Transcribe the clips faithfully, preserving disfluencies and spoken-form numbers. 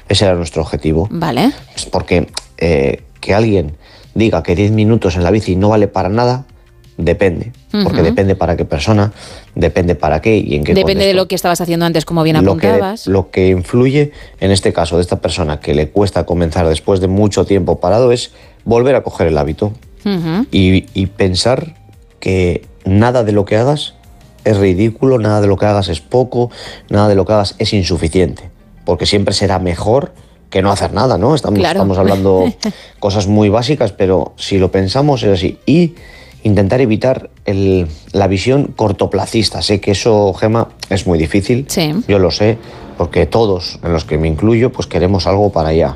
Ese era nuestro objetivo. Vale. Porque eh, que alguien diga que diez minutos en la bici no vale para nada, depende. Uh-huh. Porque depende para qué persona, depende para qué y en qué Depende contexto. de lo que estabas haciendo antes, como bien lo apuntabas. Que, lo que influye en este caso de esta persona que le cuesta comenzar después de mucho tiempo parado es volver a coger el hábito. Uh-huh. y, y pensar que nada de lo que hagas es ridículo, nada de lo que hagas es poco, nada de lo que hagas es insuficiente, porque siempre será mejor que no hacer nada, ¿no? Estamos, claro. estamos hablando cosas muy básicas, pero si lo pensamos es así. Y intentar evitar el, la visión cortoplacista. Sé que eso, Gemma, es muy difícil, sí. Yo lo sé, porque todos, en los que me incluyo, pues queremos algo para allá.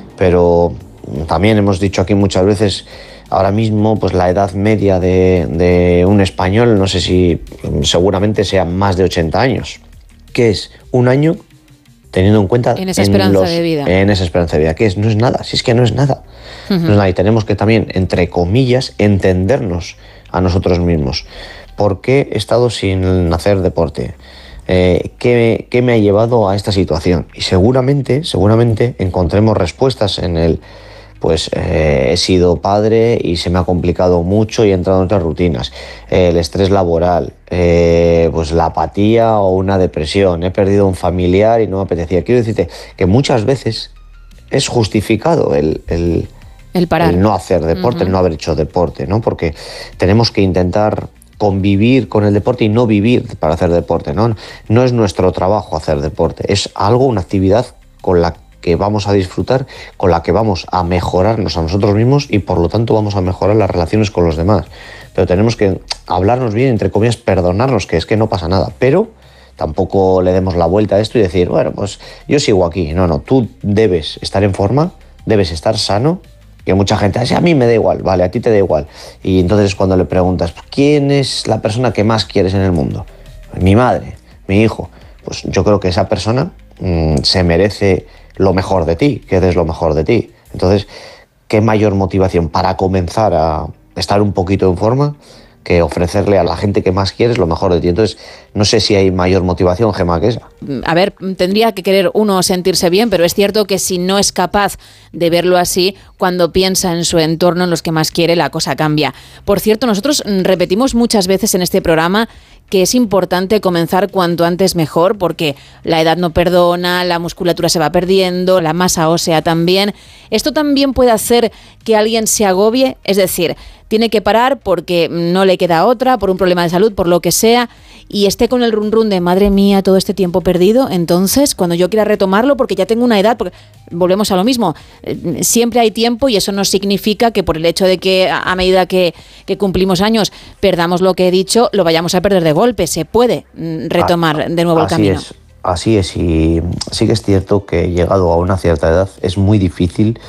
Pero también hemos dicho aquí muchas veces, ahora mismo pues la edad media de, de un español, no sé si seguramente sean más de ochenta años, que es un año teniendo en cuenta en esa esperanza en los, de vida. En esa esperanza de vida, que es, no es nada, si es que no es nada. Uh-huh. No es nada. Y tenemos que también, entre comillas, entendernos a nosotros mismos. ¿Por qué he estado sin hacer deporte? Eh, ¿qué, ¿Qué me ha llevado a esta situación? Y seguramente, seguramente encontremos respuestas en el... Pues eh, he sido padre y se me ha complicado mucho y he entrado en otras rutinas. Eh, el estrés laboral, eh, pues la apatía o una depresión. He perdido un familiar y no me apetecía. Quiero decirte que muchas veces es justificado el, el, el, parar. el no hacer deporte, uh-huh. el no haber hecho deporte, ¿no? Porque tenemos que intentar convivir con el deporte y no vivir para hacer deporte, ¿no? No es nuestro trabajo hacer deporte, es algo, una actividad con la que vamos a disfrutar, con la que vamos a mejorarnos a nosotros mismos y por lo tanto vamos a mejorar las relaciones con los demás. Pero tenemos que hablarnos bien, entre comillas, perdonarnos, que es que no pasa nada, pero tampoco le demos la vuelta a esto y decir, bueno, pues yo sigo aquí. No, no, tú debes estar en forma, debes estar sano, que mucha gente dice, a mí me da igual, vale, a ti te da igual. Y entonces cuando le preguntas, ¿quién es la persona que más quieres en el mundo? Mi madre, mi hijo. Pues yo creo que esa persona mmm, se merece lo mejor de ti, que des lo mejor de ti. Entonces, ¿qué mayor motivación para comenzar a estar un poquito en forma que ofrecerle a la gente que más quieres lo mejor de ti? Entonces, no sé si hay mayor motivación, Gemma, que esa. A ver, tendría que querer uno sentirse bien, pero es cierto que si no es capaz de verlo así, cuando piensa en su entorno, en los que más quiere, la cosa cambia. Por cierto, nosotros repetimos muchas veces en este programa que es importante comenzar cuanto antes mejor, porque la edad no perdona, la musculatura se va perdiendo, la masa ósea también. Esto también puede hacer que alguien se agobie, es decir, tiene que parar porque no le queda otra, por un problema de salud, por lo que sea, y esté con el run run de madre mía, todo este tiempo perdido. Entonces, cuando yo quiera retomarlo, porque ya tengo una edad, porque volvemos a lo mismo, siempre hay tiempo y eso no significa que por el hecho de que a medida que, que cumplimos años perdamos lo que he dicho, lo vayamos a perder de golpe. Se puede retomar ah, de nuevo el así camino. Es, así es, y sí que es cierto que llegado a una cierta edad es muy difícil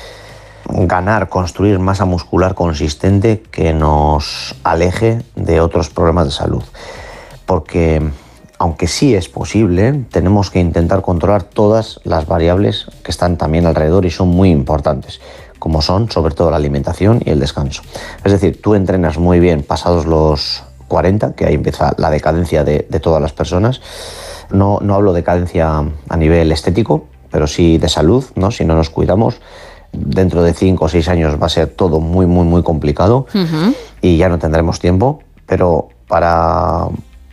ganar, construir masa muscular consistente que nos aleje de otros problemas de salud. Porque, aunque sí es posible, tenemos que intentar controlar todas las variables que están también alrededor y son muy importantes, como son sobre todo la alimentación y el descanso. Es decir, tú entrenas muy bien pasados los cuarenta, que ahí empieza la decadencia de, de todas las personas. No, no hablo de decadencia a nivel estético, pero sí de salud, ¿no? Si no nos cuidamos, dentro de cinco o seis años va a ser todo muy, muy, muy complicado. Uh-huh. Y ya no tendremos tiempo, pero para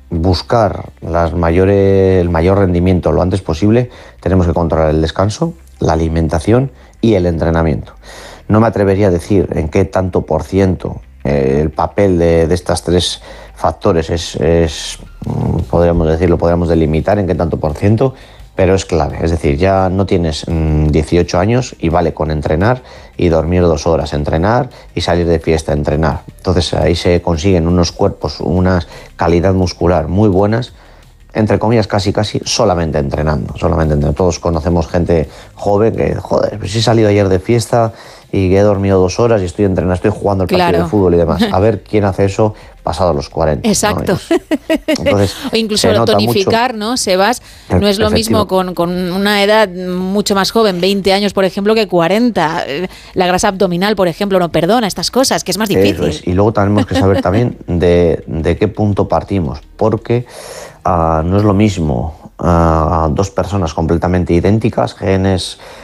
buscar las mayores, el mayor rendimiento lo antes posible, tenemos que controlar el descanso, la alimentación y el entrenamiento. No me atrevería a decir en qué tanto por ciento eh, el papel de, de estos tres factores es, es, podríamos decirlo, podríamos delimitar en qué tanto por ciento, pero es clave. Es decir, ya no tienes mmm, dieciocho años y vale con entrenar y dormir dos horas, entrenar y salir de fiesta, entrenar. Entonces ahí se consiguen unos cuerpos, una calidad muscular muy buenas, entre comillas, casi casi solamente entrenando, solamente entrenando. Todos conocemos gente joven que, joder, pues he salido ayer de fiesta y he dormido dos horas y estoy entrenando, estoy jugando el partido claro. de fútbol y demás. A ver quién hace eso pasado los cuarenta. Exacto. ¿No? Entonces, o incluso tonificar, mucho. ¿no, Sebas? No es lo mismo con, con una edad mucho más joven, veinte años, por ejemplo, que cuarenta. La grasa abdominal, por ejemplo, no perdona estas cosas, que es más difícil. Eso es. Y luego tenemos que saber también de, de qué punto partimos, porque uh, no es lo mismo uh, dos personas completamente idénticas, genes,